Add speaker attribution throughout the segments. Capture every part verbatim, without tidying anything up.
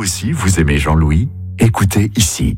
Speaker 1: aussi, vous aimez Jean-Louis ? Écoutez ici.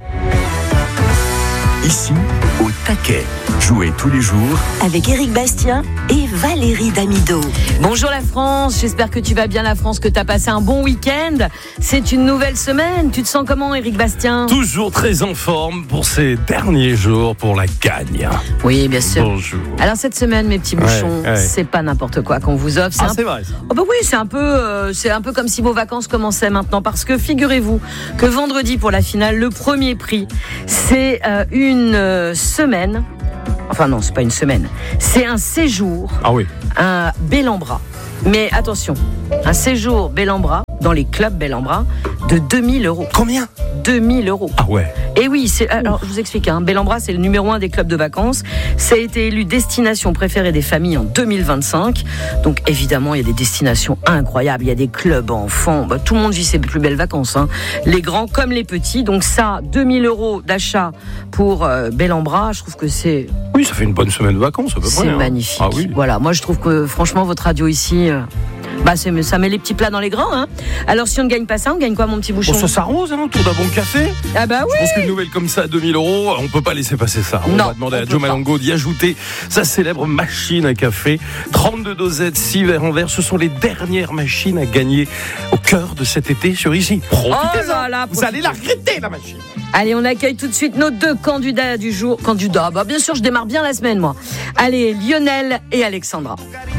Speaker 1: Ici, au taquet. Jouez tous les jours
Speaker 2: avec Éric Bastien et Valérie Damido.
Speaker 3: Bonjour la France, j'espère que tu vas bien la France, que tu as passé un bon week-end. C'est une nouvelle semaine, tu te sens comment Éric Bastien ?
Speaker 4: Toujours très en forme pour ces derniers jours pour la gagne.
Speaker 3: Oui, bien sûr.
Speaker 4: Bonjour.
Speaker 3: Alors cette semaine, mes petits bouchons,
Speaker 4: ouais, ouais.
Speaker 3: c'est pas n'importe quoi qu'on vous offre. C'est,
Speaker 4: ah,
Speaker 3: un...
Speaker 4: c'est vrai ça.
Speaker 3: Oh bah oui, c'est un peu, euh, c'est un peu comme si vos vacances commençaient maintenant, parce que figurez-vous que vendredi pour la finale, le premier prix, c'est euh, une euh, semaine. Enfin non, c'est pas une semaine. C'est un séjour,
Speaker 4: ah oui.
Speaker 3: un Bellambra. Mais attention, un séjour Bellambra dans les clubs Bellambra de deux mille euros.
Speaker 4: Combien ?
Speaker 3: deux mille euros.
Speaker 4: Ah ouais.
Speaker 3: Et oui, c'est, alors je vous explique, hein, Bellambra c'est le numéro un des clubs de vacances. Ça a été élu destination préférée des familles en deux mille vingt-cinq. Donc évidemment, il y a des destinations incroyables. Il y a des clubs enfants. Bah, tout le monde vit ses plus belles vacances, hein. Les grands comme les petits. Donc ça, deux mille euros d'achat pour euh, Bellambra, je trouve que c'est...
Speaker 4: Oui, ça fait une bonne semaine de vacances à peu près.
Speaker 3: C'est
Speaker 4: hein.
Speaker 3: magnifique.
Speaker 4: Ah oui.
Speaker 3: Voilà, moi je trouve que franchement votre radio ici... Euh... Bah c'est, ça met les petits plats dans les grands, hein. Alors si on ne gagne pas ça, on gagne quoi mon petit bouchon ?
Speaker 4: Bon, ça s'arrose, hein, autour d'un bon café.
Speaker 3: Ah bah oui.
Speaker 4: Je pense qu'une nouvelle comme ça à deux mille euros, on peut pas laisser passer ça. On
Speaker 3: non,
Speaker 4: va demander
Speaker 3: on
Speaker 4: à Joe Malongo d'y ajouter sa célèbre machine à café. trente-deux dosettes, six verres en verre. Ce sont les dernières machines à gagner au cœur de cet été sur Ici. Profitez-en.
Speaker 3: Oh là là,
Speaker 4: vous allez la regretter la machine.
Speaker 3: Allez, on accueille tout de suite nos deux candidats du jour. Candidats, bah bien sûr, je démarre bien la semaine moi. Allez, Lionel et Alexandra.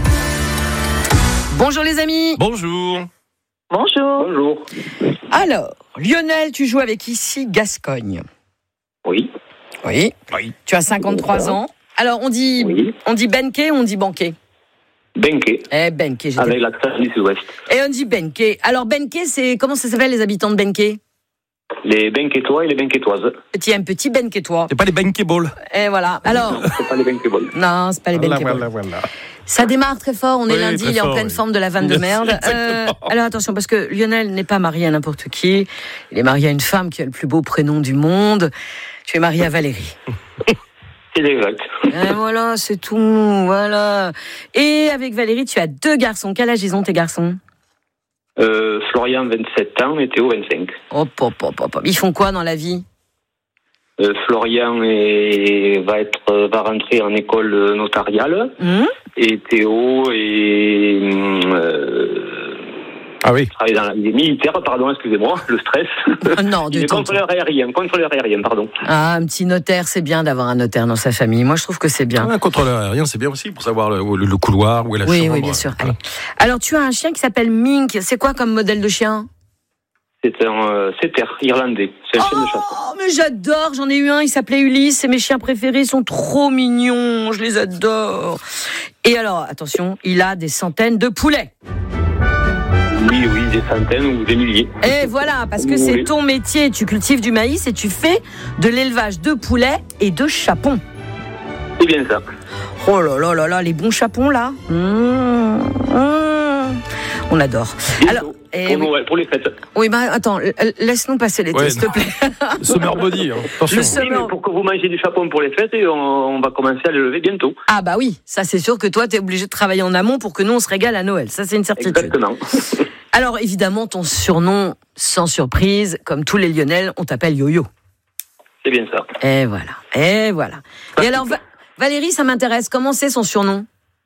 Speaker 3: Bonjour les amis.
Speaker 4: Bonjour.
Speaker 5: Bonjour. Bonjour.
Speaker 3: Alors, Lionel, tu joues avec Ici Gascogne.
Speaker 5: Oui.
Speaker 3: Oui.
Speaker 4: Oui.
Speaker 3: Tu as cinquante-trois ans. Alors, on dit,
Speaker 5: oui.
Speaker 3: on dit Benké ou on dit Banqué ?
Speaker 5: Benké.
Speaker 3: Eh, Benké.
Speaker 5: Avec l'accent du sud-ouest.
Speaker 3: Et on dit Benké. Alors, Benké, c'est, comment ça s'appelle les habitants de Benké ?
Speaker 5: Les Benkétois et les Benkétoises.
Speaker 3: Petit, un petit Benkétois.
Speaker 4: C'est pas les Benkéballs.
Speaker 3: Et voilà. Alors.
Speaker 5: Non, c'est pas les Benkéballs.
Speaker 3: Non, c'est pas les Benkéballs.
Speaker 4: Voilà, voilà, voilà.
Speaker 3: Ça démarre très fort, on est
Speaker 4: oui,
Speaker 3: lundi, il est
Speaker 4: fort,
Speaker 3: en pleine
Speaker 4: oui.
Speaker 3: forme de la vanne de merde. Euh, alors attention, parce que Lionel n'est pas marié à n'importe qui. Il est marié à une femme qui a le plus beau prénom du monde. Tu es marié à Valérie.
Speaker 5: C'est exact.
Speaker 3: Et voilà, c'est tout, voilà. Et avec Valérie, tu as deux garçons. Quel âge ils ont tes garçons ?
Speaker 5: euh, Florian, vingt-sept ans, et Théo, vingt-cinq.
Speaker 3: Hop, hop, hop, hop. Ils font quoi dans la vie ?
Speaker 5: Euh, Florian est, va, être, va rentrer en école notariale. Mmh. Et Théo est, euh,
Speaker 4: ah oui.
Speaker 5: travaille dans la, il est militaire, pardon, excusez-moi, le stress.
Speaker 3: Oh non,
Speaker 5: il est contrôleur aérien, contrôleur aérien, pardon.
Speaker 3: Ah, un petit notaire, c'est bien d'avoir un notaire dans sa famille. Moi, je trouve que c'est bien.
Speaker 4: Ah, un contrôleur aérien, c'est bien aussi pour savoir le, le, le couloir, où est la
Speaker 3: oui,
Speaker 4: chambre.
Speaker 3: Oui, bien sûr. Allez. Alors, tu as un chien qui s'appelle Mink. C'est quoi comme modèle de chien ?
Speaker 5: C'est un euh, setter irlandais. C'est un
Speaker 3: oh,
Speaker 5: chien de chasse.
Speaker 3: Oh, mais j'adore. J'en ai eu un. Il s'appelait Ulysse. C'est mes chiens préférés. Ils sont trop mignons. Je les adore. Et alors, attention, il a des centaines de poulets.
Speaker 5: Oui, oui, des centaines ou des milliers.
Speaker 3: Et voilà, parce que c'est
Speaker 5: oui. ton
Speaker 3: métier. Tu cultives du maïs et tu fais de l'élevage de poulets et de chapons.
Speaker 5: C'est bien ça.
Speaker 3: Oh là là là là, les bons chapons là. Mmh, mmh. On adore.
Speaker 5: Bientôt.
Speaker 3: Alors, et
Speaker 5: pour,
Speaker 3: oui.
Speaker 5: Noël, pour les fêtes.
Speaker 3: Oui, bah attends, laisse-nous passer l'été,
Speaker 4: ouais,
Speaker 3: s'il te plaît.
Speaker 4: Summer body, hein. Attention.
Speaker 3: Le
Speaker 5: Oui,
Speaker 3: summer...
Speaker 5: mais pour que vous mangez du chapon pour les fêtes, et on, on va commencer à l'élever bientôt.
Speaker 3: Ah bah oui, ça c'est sûr que toi, t'es obligé de travailler en amont pour que nous, on se régale à Noël. Ça, c'est une certitude.
Speaker 5: Exactement.
Speaker 3: Alors, évidemment, ton surnom, sans surprise, comme tous les Lyonnais, on t'appelle Yo-Yo.
Speaker 5: C'est bien ça.
Speaker 3: Et voilà, et voilà. Et alors, Va- Valérie, ça m'intéresse. Comment c'est son surnom ?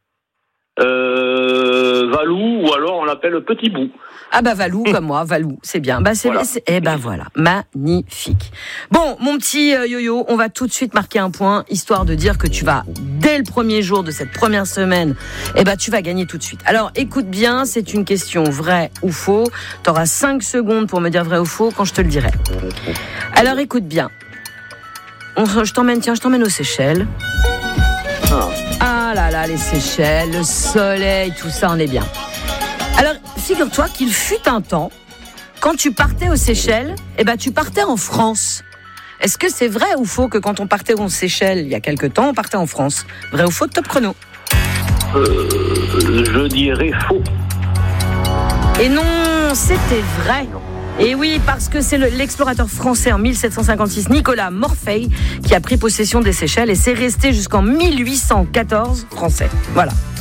Speaker 5: Euh, Valou, ou alors on l'appelle Petit Bout.
Speaker 3: Ah bah Valou, comme moi, Valou, c'est bien. Bah c'est,
Speaker 5: Voilà.
Speaker 3: c'est eh ben voilà, magnifique. Bon, mon petit euh, Yo-Yo, on va tout de suite marquer un point, histoire de dire que tu vas, dès le premier jour de cette première semaine, eh ben tu vas gagner tout de suite. Alors écoute bien, c'est une question vrai ou faux. T'auras cinq secondes pour me dire vrai ou faux quand je te le dirai. Alors écoute bien. On, je t'emmène, tiens, je t'emmène aux Seychelles.
Speaker 5: Ah.
Speaker 3: Ah là là, les Seychelles, le soleil, tout ça, on est bien. Alors, figure-toi qu'il fut un temps, quand tu partais aux Seychelles, eh ben, tu partais en France. Est-ce que c'est vrai ou faux que quand on partait aux Seychelles, il y a quelque temps, on partait en France ? Vrai ou faux, top chrono ?
Speaker 5: Euh, je dirais faux.
Speaker 3: Et non, c'était vrai. Et oui, parce que c'est le, l'explorateur français en mille sept cent cinquante-six, Nicolas Morfei, qui a pris possession des Seychelles et c'est resté jusqu'en mille huit cent quatorze français. Voilà.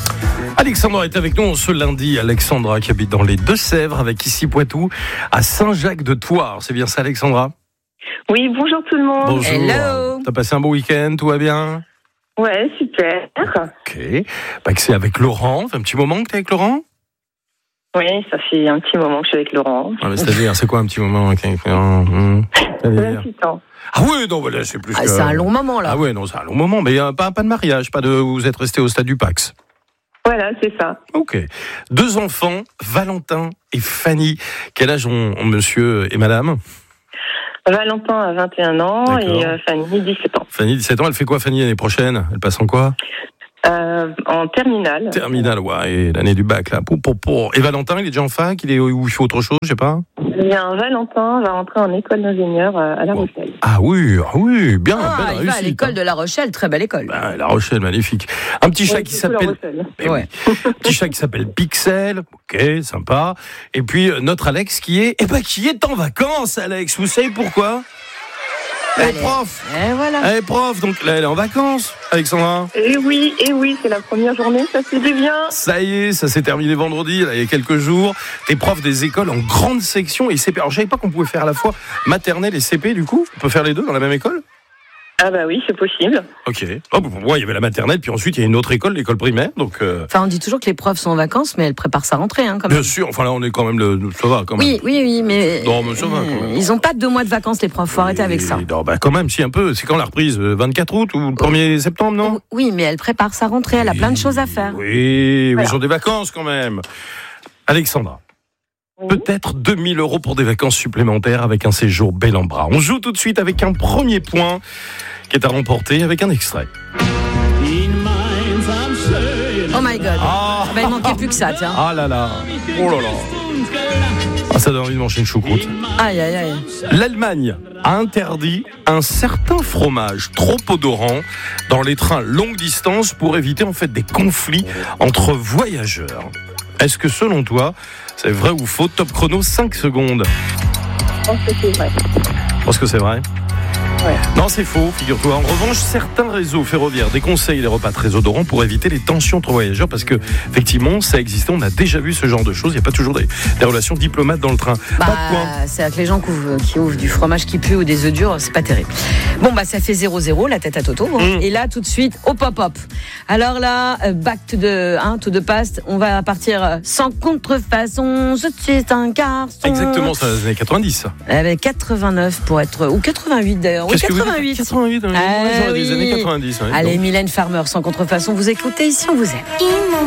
Speaker 4: Alexandra est avec nous ce lundi. Alexandra qui habite dans les Deux-Sèvres avec ici Poitou à Saint-Jacques-de-Thouars. C'est bien ça, Alexandra?
Speaker 6: Oui, bonjour tout le monde.
Speaker 4: Bonjour.
Speaker 3: Hello.
Speaker 4: T'as passé un bon week-end? Tout va bien?
Speaker 6: Ouais, super.
Speaker 4: Ok. Bah, que c'est avec Laurent. Ça fait un petit moment que t'es avec Laurent?
Speaker 6: Oui, ça fait un petit moment que je suis avec Laurent.
Speaker 4: Ah, mais c'est-à-dire, c'est quoi un petit moment avec Laurent? Hum,
Speaker 6: vingt-huit ans.
Speaker 4: Ah oui, non, voilà, c'est plus
Speaker 3: Ah,
Speaker 4: que...
Speaker 3: c'est un long moment là.
Speaker 4: Ah ouais, non, c'est un long moment. Mais euh, pas, pas de mariage, pas de... Vous êtes resté au stade du Pax.
Speaker 6: Voilà, c'est ça.
Speaker 4: Ok. Deux enfants, Valentin et Fanny. Quel âge ont, ont monsieur et madame?
Speaker 6: Valentin a vingt et un ans.
Speaker 4: D'accord.
Speaker 6: Et euh, Fanny dix-sept ans.
Speaker 4: Fanny, dix-sept ans. Elle fait quoi, Fanny, l'année prochaine? Elle passe en quoi?
Speaker 6: Euh, en terminale.
Speaker 4: Terminale, ouais, et l'année du bac, là. Pour, pour, pour. Et Valentin, il est déjà en fac? Il est où il fait autre chose, je sais pas?
Speaker 6: Il y a un Valentin va rentrer en école d'ingénieur euh, à La Rochelle.
Speaker 4: Ah oui, ah oui, bien,
Speaker 3: Ah,
Speaker 4: belle
Speaker 3: il
Speaker 4: réussite.
Speaker 3: va à l'école de La Rochelle, très belle école.
Speaker 4: Bah, La Rochelle, magnifique. Un petit chat
Speaker 6: Ouais,
Speaker 4: qui
Speaker 6: surtout La
Speaker 4: s'appelle...
Speaker 6: Rochelle.
Speaker 4: Eh
Speaker 3: Ouais.
Speaker 4: oui. Un petit chat qui s'appelle Pixel. Ok, sympa. Et puis, euh, notre Alex qui est... Eh ben, qui est en vacances, Alex. Vous savez pourquoi? Elle est
Speaker 3: Allez.
Speaker 4: prof.
Speaker 3: Et voilà.
Speaker 4: Elle est prof, donc là, elle est en vacances, Alexandra.
Speaker 6: Et oui, et oui, c'est la première journée, ça fait du bien.
Speaker 4: Ça y est, ça s'est terminé vendredi, là, il y a quelques jours. T'es prof des écoles en grande section et C P. Alors, je savais pas qu'on pouvait faire à la fois maternelle et C P, du coup. On peut faire les deux dans la même école?
Speaker 6: Ah bah oui, c'est possible.
Speaker 4: Ok. Oh, pour moi, il y avait la maternelle, puis ensuite, il y a une autre école, l'école primaire. Donc, euh,
Speaker 3: Enfin, on dit toujours que les profs sont en vacances, mais elles préparent sa rentrée, hein, quand même.
Speaker 4: bien sûr, enfin là, on est quand même le. Ça va, quand même.
Speaker 3: Oui, oui, oui, mais.
Speaker 4: Non, mais ça va, quand même.
Speaker 3: Ils ont pas deux mois de vacances, les profs. Faut arrêter avec ça.
Speaker 4: Et- non, bah, quand même, si, un peu. C'est quand la reprise? euh, vingt-quatre août ou le premier septembre, non?
Speaker 3: Oui, mais elle prépare sa rentrée. Elle a plein de choses à faire.
Speaker 4: Oui, oui,
Speaker 6: Voilà.
Speaker 4: ils ont des vacances quand même. Alexandra.
Speaker 6: Oui.
Speaker 4: Peut-être deux mille euros pour des vacances supplémentaires avec un séjour bel en bras. On joue tout de suite avec un premier point qui est à remporter avec un extrait.
Speaker 3: Oh my god.
Speaker 4: Ah,
Speaker 3: Bah, il manquait plus que ça, tiens.
Speaker 4: ah là là. Oh là là. Ah, ça donne envie de manger une choucroute.
Speaker 3: Aïe, aïe, aïe.
Speaker 4: L'Allemagne a interdit un certain fromage trop odorant dans les trains longue distance pour éviter en fait des conflits entre voyageurs. Est-ce que selon toi, c'est vrai ou faux? Top chrono, cinq secondes.
Speaker 6: Je pense que c'est vrai.
Speaker 4: Je pense que c'est vrai.
Speaker 6: Ouais.
Speaker 4: Non, c'est faux, figure-toi. En revanche, certains réseaux ferroviaires déconseillent les repas très odorants pour éviter les tensions entre voyageurs parce que, effectivement, ça existe. On a déjà vu ce genre de choses. Il n'y a pas toujours des, des relations diplomates dans le train.
Speaker 3: Bah,
Speaker 4: Pas de point.
Speaker 3: c'est avec les gens qui ouvrent, qui ouvrent du fromage qui pue ou des œufs durs, c'est pas terrible. Bon, bah, ça fait zéro zéro, la tête à Toto. Hein.
Speaker 4: Mm.
Speaker 3: Et là, tout de suite, hop, hop, hop. Alors là, euh, back to the, hein, to the past. On va partir euh, sans contrefaçon. Je suis un garçon.
Speaker 4: Exactement, ça, les années quatre-vingt-dix, ça.
Speaker 3: Eh ben, quatre-vingt-neuf pour être, ou quatre-vingt-huit d'ailleurs. Oui,
Speaker 4: Qu'est-ce que vous dites?
Speaker 3: quatre-vingt-huit.
Speaker 4: quatre-vingt-huit, hein,
Speaker 3: Ah,
Speaker 4: ouais, j'aurais dit les
Speaker 3: oui.
Speaker 4: années quatre-vingt-dix. Ouais.
Speaker 3: Allez,
Speaker 4: Donc,
Speaker 3: Mylène Farmer, sans contrefaçon. Vous écoutez ici, on vous aime.